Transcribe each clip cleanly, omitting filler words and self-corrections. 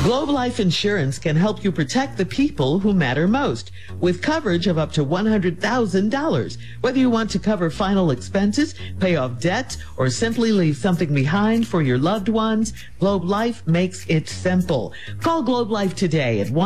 Globe Life Insurance can help you protect the people who matter most with coverage of up to $100,000. Whether you want to cover final expenses, pay off debt, or simply leave something behind for your loved ones, Globe Life makes it simple. Call Globe Life today at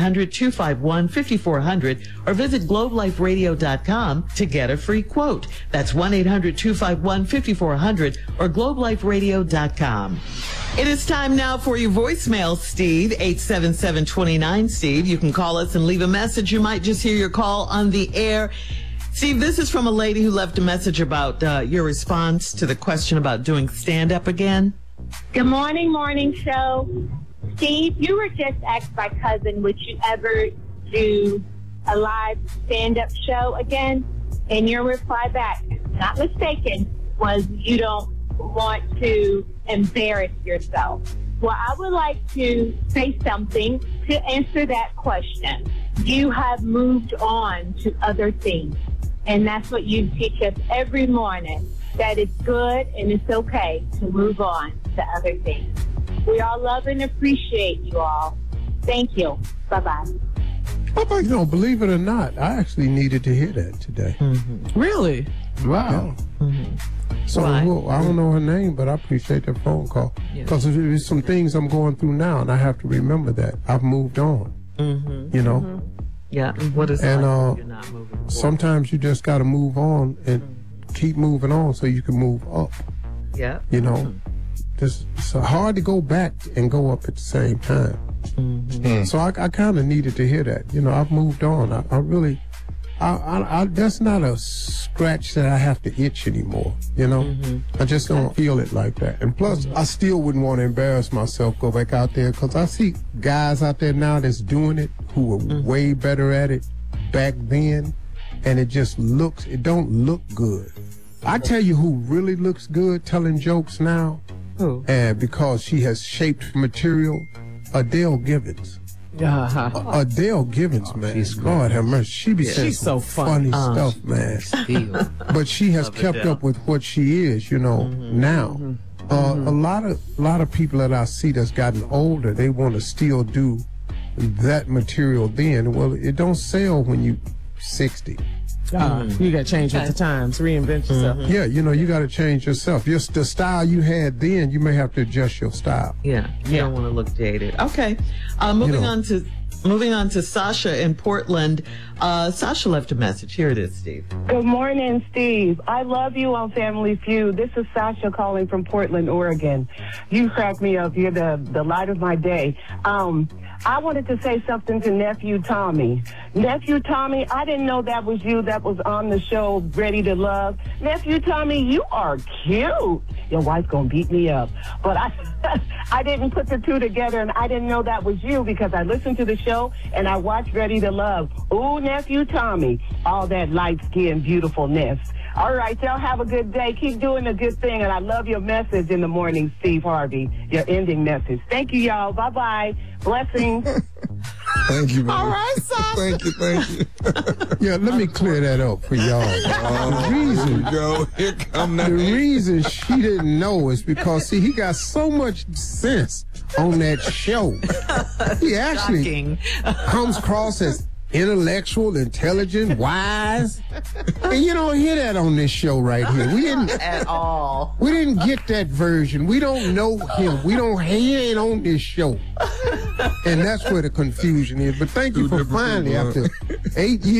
1-800-251-5400 or visit globeliferadio.com to get a free quote. That's 1-800-251-5400 or globeliferadio.com. It is time now for your voicemail, Steve, 877-29 Steve. You can call us and leave a message. You might just hear your call on the air. Steve, this is from a lady who left a message about your response to the question about doing stand-up again. Good morning, morning show. Steve, you were just asked by cousin, would you ever do a live stand-up show again? And your reply back, not mistaken, was you don't want to embarrass yourself. Well, I would like to say something to answer that question. You have moved on to other things, and that's what you teach us every morning, that it's good and it's okay to move on to other things. We all love and appreciate you all. Thank you. Bye-bye. Well, believe it or not, I actually needed to hear that today. Mm-hmm. Really? Wow. Yeah. Mm-hmm. So, Why? I don't know her name, but I appreciate that phone call. Because there's some things I'm going through now, and I have to remember that. I've moved on. Mm-hmm. You know? Mm-hmm. Yeah. What is and, like you're not moving forward? Sometimes you just got to move on and keep moving on so you can move up. Yeah. You know? It's hard to go back and go up at the same time. Mm-hmm. So I kind of needed to hear that. You know, I've moved on. I really... that's not a scratch that I have to itch anymore, you know? I just don't feel it like that. And plus, I still wouldn't want to embarrass myself, go back out there, because I see guys out there now that's doing it who were way better at it back then, and it don't look good. I tell you who really looks good telling jokes now, Who? and because she has shaped material, Adele Givens. Adele Givens, man. Lord have mercy. She be saying she's so funny stuff, man. But she has kept up with what she is, you know, now. A lot of people that I see that's gotten older, they want to still do that material then. Well, it don't sell when you 60. You got to change with the times, reinvent yourself. Yeah, you know, you got to change yourself. The style you had then, you may have to adjust your style. Yeah, you don't want to look dated. Okay, moving on to Sasha in Portland. Sasha left a message. Here it is, Steve. Good morning, Steve. I love you on Family Feud. This is Sasha calling from Portland, Oregon. You crack me up. You're the light of my day. I wanted to say something to Nephew Tommy. Nephew Tommy, I didn't know that was you that was on the show Ready to Love. Nephew Tommy, you are cute. Your wife's going to beat me up. But I didn't put the two together, and I didn't know that was you because I listened to the show and I watched Ready to Love. Ooh, Nephew Tommy, all that light-skinned beautifulness. All right, y'all have a good day. Keep doing a good thing, and I love your message in the morning, Steve Harvey, your ending message. Thank you, y'all. Bye-bye. Blessings. Thank you, man. All right, Sasha. Thank you. Yeah, let me clear that up for y'all. The reason she didn't know is because, see, he got so much sense on that show. He actually comes across as intellectual, intelligent, wise. And you don't hear that on this show right here. We didn't At all. We didn't get that version. We don't know him. He ain't on this show. And that's where the confusion is. But thank you for finally, after 8 years.